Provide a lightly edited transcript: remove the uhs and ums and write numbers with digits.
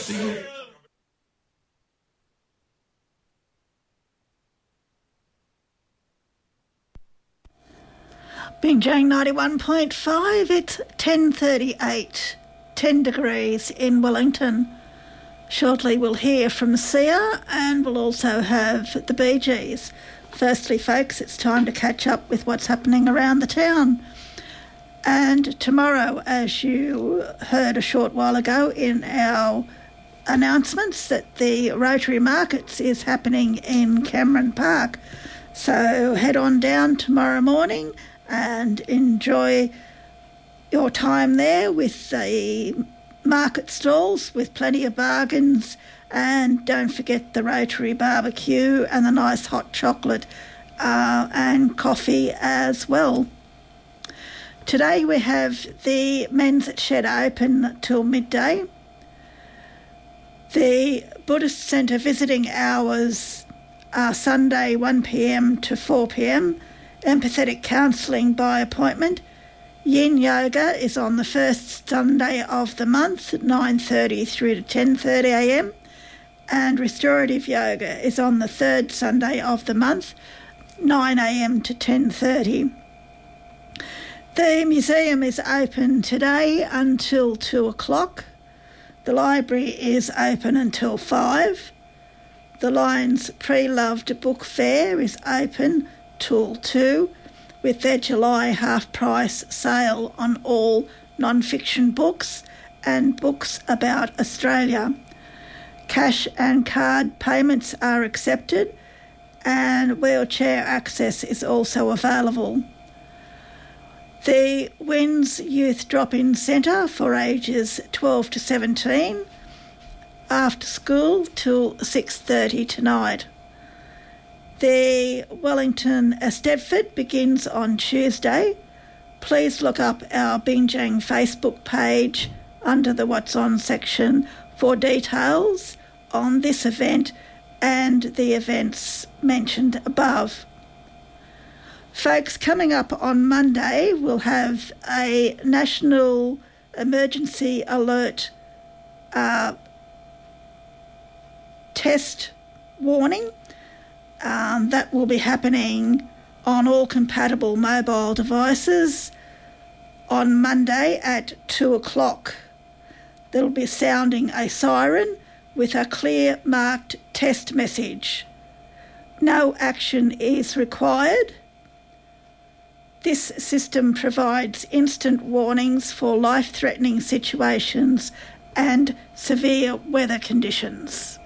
Binjang 91.5, it's 10:38, 10 degrees in Wellington. Shortly we'll hear from Sia and we'll also have the Bee Gees. Firstly, folks, it's time to catch up with what's happening around the town. And tomorrow, as you heard a short while ago in our announcements, that the Rotary Markets is happening in Cameron Park. So head on down tomorrow morning and enjoy your time there with the market stalls with plenty of bargains, and don't forget the Rotary barbecue and the nice hot chocolate and coffee as well. Today we have the men's shed open till midday. The Buddhist Centre visiting hours are Sunday 1pm to 4pm. Empathetic counselling by appointment. Yin Yoga is on the first Sunday of the month, 9:30 through to 10:30am. And Restorative Yoga is on the third Sunday of the month, 9am to 10:30. The museum is open today until 2 o'clock. The library is open until 5. The Lions Pre-Loved Book Fair is open till 2, with their July half-price sale on all non-fiction books and books about Australia. Cash and card payments are accepted, and wheelchair access is also available. The WINS Youth Drop-In Centre for ages 12 to 17, after school till 6:30 tonight. The Wellington Eisteddfod begins on Tuesday. Please look up our Binjang Facebook page under the What's On section for details on this event and the events mentioned above. Folks, coming up on Monday, we'll have a national emergency alert test warning. That will be happening on all compatible mobile devices on Monday at 2 o'clock. They'll be sounding a siren with a clear marked test message. No action is required. This system provides instant warnings for life-threatening situations and severe weather conditions.